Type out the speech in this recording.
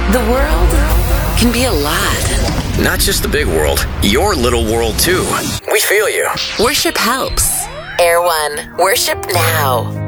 The world can be a lot. Not just the big world, your little world too. We feel you. Worship helps. Air One. Worship now.